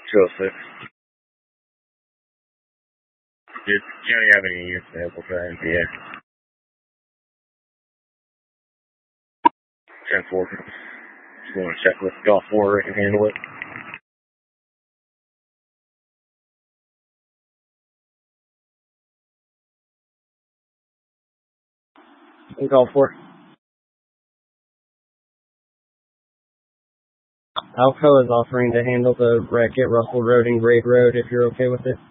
206. Did county have any use sample for NPA? 10-4. Just want to check with Golf 4 can handle it. Golf 4. Alco is offering to handle the wreck at Russell Road and Great Road if you're okay with it.